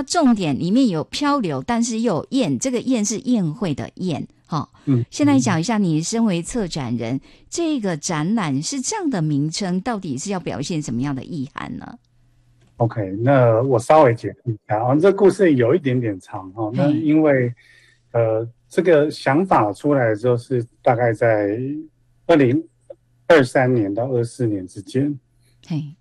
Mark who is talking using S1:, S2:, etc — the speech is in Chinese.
S1: 它重点里面有漂流，但是又有宴，这个宴是宴会的宴。先来讲一下，你身为策展人，这个展览是这样的名称，到底是要表现什么样的意涵呢？
S2: OK，那我稍微解释一下这故事有一点点长那因为这个想法出来的时候是大概在2023年到24年之间。